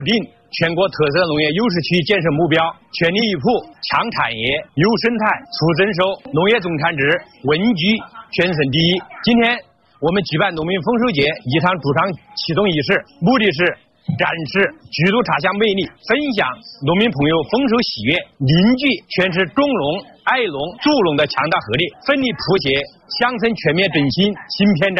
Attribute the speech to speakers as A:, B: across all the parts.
A: 定全国特色农业优势区建设目标，全力以赴强产业、优生态、促增收，农业总产值稳居全省第一。今天我们举办农民丰收节一场主场启动仪式，目的是展示居都茶乡魅力，分享农民朋友丰收喜悦，凝聚全市种农、爱农、助农的强大合力，奋力谱写乡村全面振兴新篇章。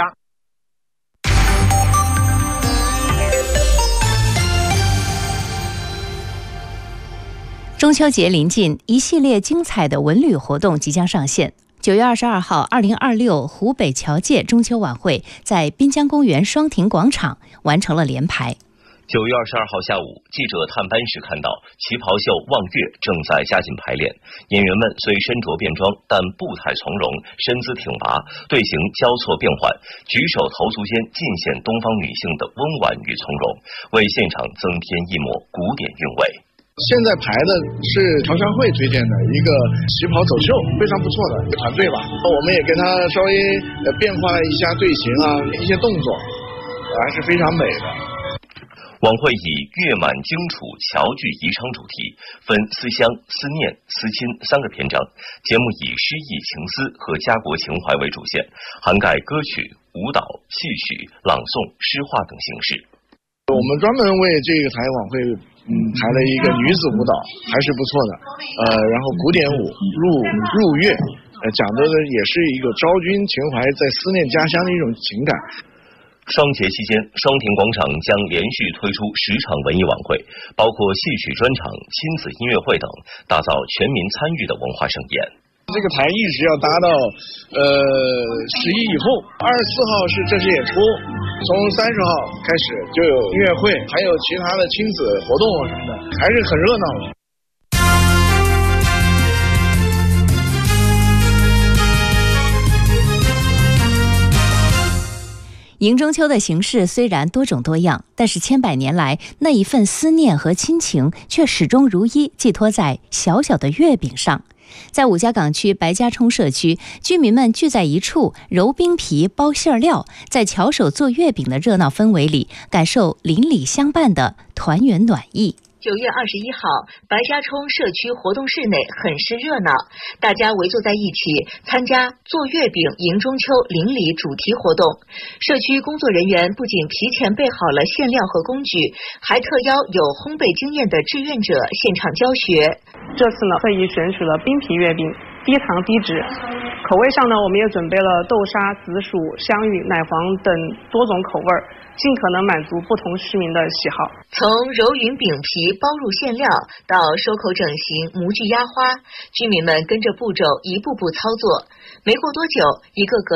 B: 中秋节临近，一系列精彩的文旅活动即将上线。9月22号，2026湖北侨界中秋晚会在滨江公园双亭广场完成了联排。
C: 9月22号下午，记者探班时看到旗袍秀《望月》正在加紧排练，演员们虽身着便装，但步态从容，身姿挺拔，队形交错变换，举手投足间尽显东方女性的温婉与从容，为现场增添一抹古典韵味。
D: 现在排的是侨商会推荐的一个旗袍走秀，非常不错的一个团队吧。我们也跟他稍微变化了一下队形啊，一些动作，还是非常美的。
C: 晚会以月满荆楚侨聚宜昌主题，分思乡、思念、思亲3个篇章。节目以诗意情思和家国情怀为主线，涵盖歌曲、舞蹈、戏曲、朗诵、诗画等形式。
D: 我们专门为这个台晚会排了一个女子舞蹈，还是不错的。然后古典舞入乐，讲的也是一个昭君情怀在思念家乡的一种情感。
C: 双节期间，双亭广场将连续推出10场文艺晚会，包括戏曲专场、亲子音乐会等，打造全民参与的文化盛宴。
D: 这个台一直要搭到11以后，24号是正式演出，从30号开始就有音乐会，还有其他的亲子活动什么的，还是很热闹的。
B: 迎中秋的形式虽然多种多样，但是千百年来那一份思念和亲情却始终如一寄托在小小的月饼上。在五家岗区白家冲社区，居民们聚在一处，揉冰皮、包馅料，在巧手做月饼的热闹氛围里，感受邻里相伴的团圆暖意。
E: 9月21号，白家冲社区活动室内很是热闹，大家围坐在一起参加做月饼迎中秋邻里主题活动。社区工作人员不仅提前备好了馅料和工具，还特邀有烘焙经验的志愿者现场教学。
F: 这次呢，特意选取了冰皮月饼，低糖低脂。口味上呢，我们也准备了豆沙、紫薯、香芋、奶黄等多种口味，尽可能满足不同市民的喜好。
E: 从揉匀饼皮、包入馅料到收口整形、模具压花，居民们跟着步骤一步步操作。没过多久，一个个